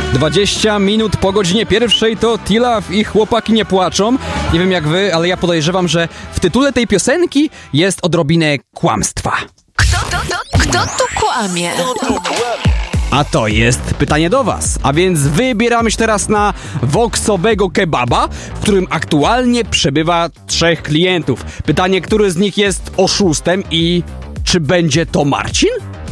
20 minut po godzinie pierwszej to Tilaf i chłopaki nie płaczą. Nie wiem jak wy, ale ja podejrzewam, że w tytule tej piosenki jest odrobinę kłamstwa. Kto tu kłamie? A to jest pytanie do was. A więc wybieramy się teraz na voksowego kebaba, w którym aktualnie przebywa 3 klientów. Pytanie, który z nich jest oszustem i czy będzie to Marcin?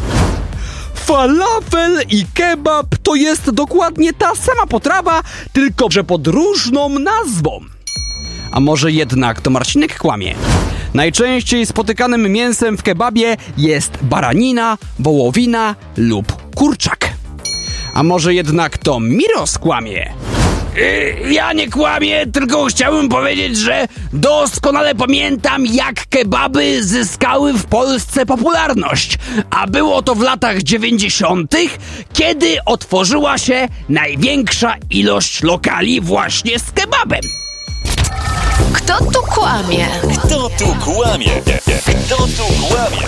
Falafel i kebab to jest dokładnie ta sama potrawa, tylko że pod różną nazwą. A może jednak to Marcinek kłamie? Najczęściej spotykanym mięsem w kebabie jest baranina, wołowina lub kurczak. A może jednak to Miros kłamie? Ja nie kłamię, tylko chciałbym powiedzieć, że doskonale pamiętam, jak kebaby zyskały w Polsce popularność. A było to w latach 90., kiedy otworzyła się największa ilość lokali właśnie z kebabem. Kto tu kłamie? Kto tu kłamie? Kto tu kłamie?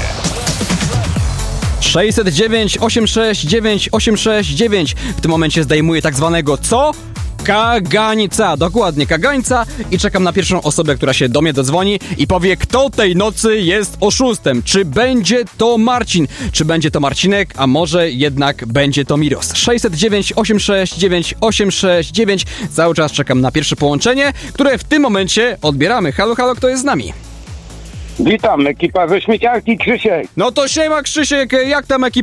609 869 869 w tym momencie zdejmuję tak zwanego co? Kagańca, dokładnie, kagańca i czekam na pierwszą osobę, która się do mnie dodzwoni i powie, kto tej nocy jest oszustem. Czy będzie to Marcin, czy będzie to Marcinek, a może jednak będzie to Miros. 609 869 869 cały czas czekam na pierwsze połączenie, które w tym momencie odbieramy. Halo, halo, kto jest z nami? Witam, ekipa ze śmieciarki Krzysiek. No to siema Krzysiek, jak tam ekipa?